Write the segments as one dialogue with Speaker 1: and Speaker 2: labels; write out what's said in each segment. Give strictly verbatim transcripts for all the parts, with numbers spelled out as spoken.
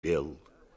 Speaker 1: пел.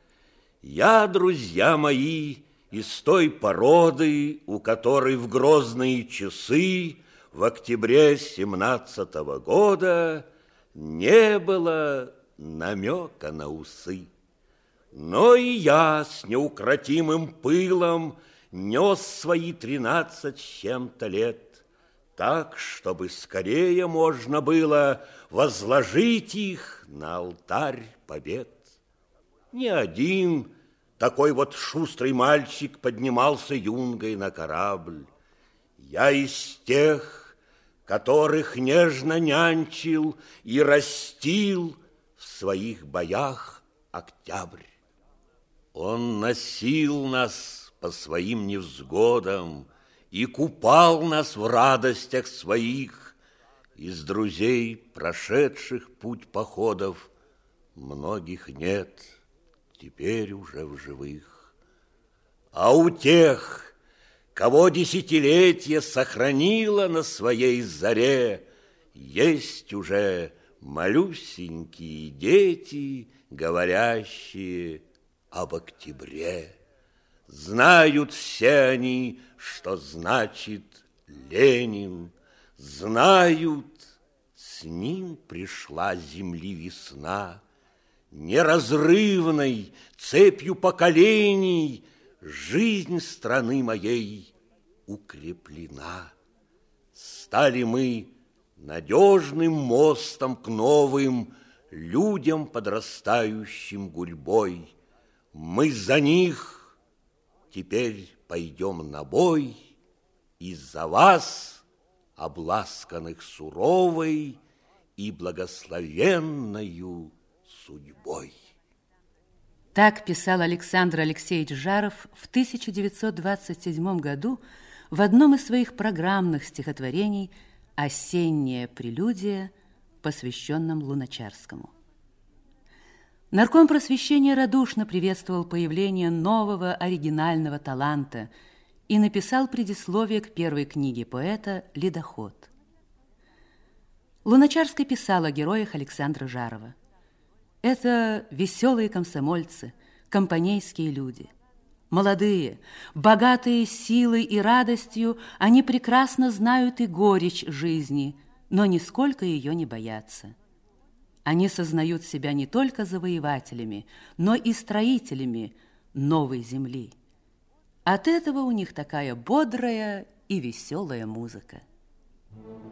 Speaker 1: Я, друзья мои, из той породы, у которой в грозные часы в октябре семнадцатого года не было намека на усы. Но и я с неукротимым пылом нес свои тринадцать с чем-то лет, так, чтобы скорее можно было возложить их на алтарь побед. Ни один такой вот шустрый мальчик поднимался юнгой на корабль. Я из тех, которых нежно нянчил и растил в своих боях октябрь. Он носил нас по своим невзгодам и купал нас в радостях своих. Из друзей, прошедших путь походов, многих нет теперь уже в живых. А у тех, кого десятилетие сохранило на своей заре, есть уже малюсенькие дети, говорящие об октябре. Знают все они, что значит Ленин, знают, с ним пришла земли весна. Неразрывной цепью поколений жизнь страны моей укреплена. Стали мы надежным мостом к новым людям, подрастающим гурьбой. Мы за них теперь пойдем на бой, и за вас, обласканных суровой и благословенною судьбой.
Speaker 2: Так писал Александр Алексеевич Жаров в тысяча девятьсот двадцать седьмом году в одном из своих программных стихотворений «Осенняя прелюдия», посвященном Луначарскому. Нарком просвещения радушно приветствовал появление нового оригинального таланта и написал предисловие к первой книге поэта «Ледоход». Луначарский писал о героях Александра Жарова. Это веселые комсомольцы, компанейские люди. Молодые, богатые силой и радостью, они прекрасно знают и горечь жизни, но нисколько ее не боятся. Они сознают себя не только завоевателями, но и строителями новой земли. От этого у них такая бодрая и веселая музыка.